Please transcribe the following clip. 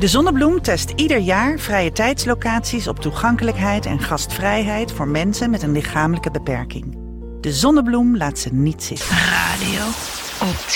De Zonnebloem test ieder jaar vrije tijdslocaties op toegankelijkheid en gastvrijheid voor mensen met een lichamelijke beperking. De Zonnebloem laat ze niet zitten. Radio op